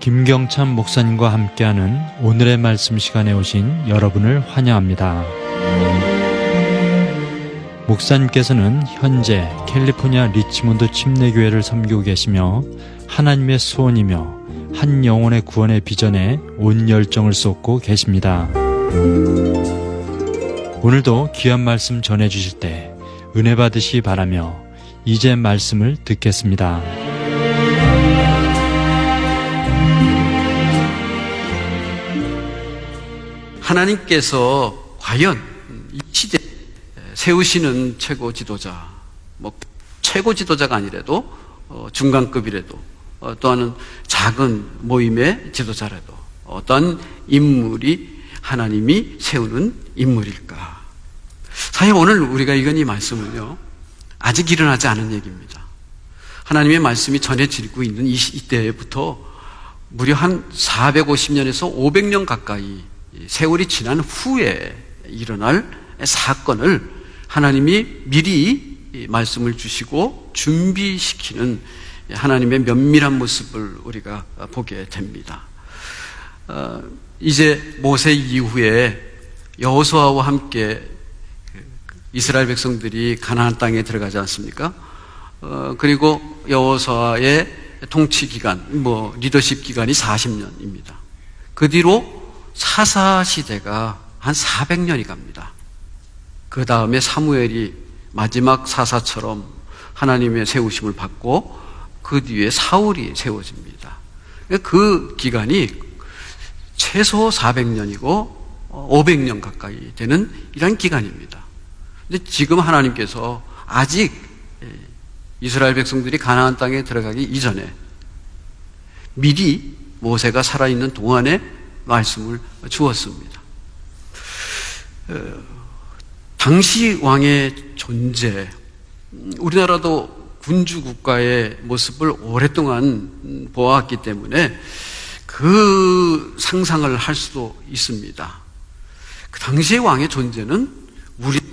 김경찬 목사님과 함께하는 오늘의 말씀 시간에 오신 여러분을 환영합니다. 목사님께서는 현재 캘리포니아 리치몬드 침례교회를 섬기고 계시며 하나님의 소원이며 한 영혼의 구원의 비전에 온 열정을 쏟고 계십니다. 오늘도 귀한 말씀 전해주실 때 은혜 받으시기 바라며 이제 말씀을 듣겠습니다. 하나님께서 과연 이 시대에 세우시는 최고 지도자, 최고 지도자가 아니라도 중간급이라도 또는 작은 모임의 지도자라도 어떤 인물이 하나님이 세우는 인물일까? 사실 오늘 우리가 읽은 이 말씀은요, 아직 일어나지 않은 얘기입니다. 하나님의 말씀이 전해지고 있는 이때부터 무려 한 450년에서 500년 가까이 세월이 지난 후에 일어날 사건을 하나님이 미리 말씀을 주시고 준비시키는 하나님의 면밀한 모습을 우리가 보게 됩니다. 이제 모세 이후에 여호수아와 함께 이스라엘 백성들이 가나안 땅에 들어가지 않습니까? 그리고 여호수아의 통치 기간, 리더십 기간이 40년입니다. 그 뒤로 사사 시대가 한 400년이 갑니다. 그 다음에 사무엘이 마지막 사사처럼 하나님의 세우심을 받고 그 뒤에 사울이 세워집니다. 그 기간이 최소 400년이고 500년 가까이 되는 이런 기간입니다. 근데 지금 하나님께서 아직 이스라엘 백성들이 가나안 땅에 들어가기 이전에 미리 모세가 살아있는 동안에 말씀을 주었습니다. 당시 왕의 존재, 우리나라도 군주 국가의 모습을 오랫동안 보아왔기 때문에 그 상상을 할 수도 있습니다. 그 당시의 왕의 존재는 우리